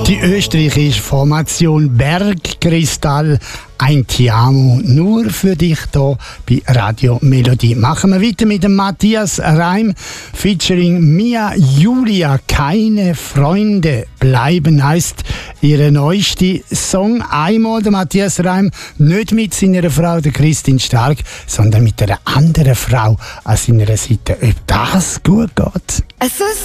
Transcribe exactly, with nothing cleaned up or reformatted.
Die österreichische Formation Bergkristall, ein Ti amo, nur für dich hier bei Radio Melodie. Machen wir weiter mit dem Matthias Reim, featuring Mia Julia. Keine Freunde bleiben heisst ihre neueste Song. Einmal der Matthias Reim, nicht mit seiner Frau, der Christine Stark, sondern mit einer anderen Frau an seiner Seite. Ob das gut geht? Es ist